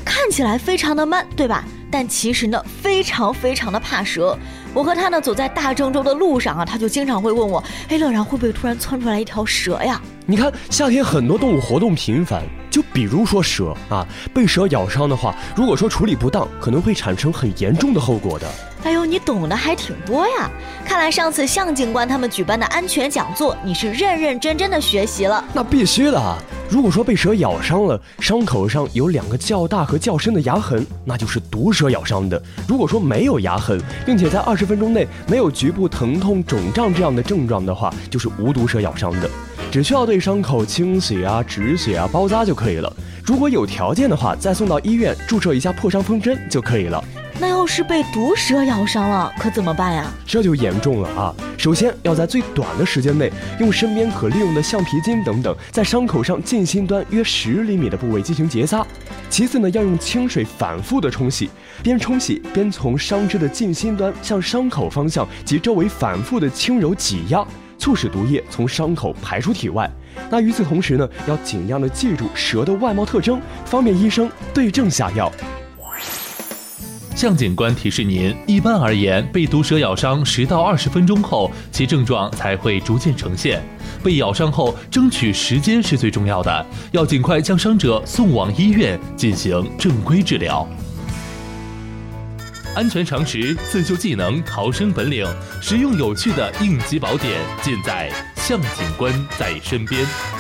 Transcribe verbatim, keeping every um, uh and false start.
看起来非常的 man， 对吧？但其实呢，非常非常的怕蛇。我和他呢走在大郑州的路上啊，他就经常会问我，哎，乐然会不会突然窜出来一条蛇呀？ 你看夏天很多动物活动频繁，就比如说蛇啊，被蛇咬伤的话，如果说处理不当，可能会产生很严重的后果的。 哎呦，你懂得还挺多呀！看来上次向警官他们举办的安全讲座，你是认认真真的学习了。 那必须的啊！如果说被蛇咬伤了，伤口上有两个较大和较深的牙痕，那就是毒蛇咬伤的。如果说没有牙痕，并且在二十分钟内没有局部疼痛、肿胀这样的症状的话，就是无毒蛇咬伤的。只需要对伤口清洗啊、止血啊、包扎就可以了。如果有条件的话，再送到医院注射一下破伤风针就可以了。 那要是被毒蛇咬伤了，可怎么办呀？ 这就严重了啊！首先要在最短的时间内，用身边可利用的橡皮筋等等，在伤口上近心端约十厘米的部位进行结扎。其次呢，要用清水反复的冲洗，边冲洗边从伤肢的近心端向伤口方向及周围反复的轻柔挤压，促使毒液从伤口排出体外。那与此同时呢，要尽量的记住蛇的外貌特征，方便医生对症下药。 向警官提示您，一般而言，被毒蛇咬伤十到二十分钟后，其症状才会逐渐呈现。被咬伤后，争取时间是最重要的，要尽快将伤者送往医院进行正规治疗。安全常识、自救技能、逃生本领，实用有趣的应急宝典，尽在向警官在身边。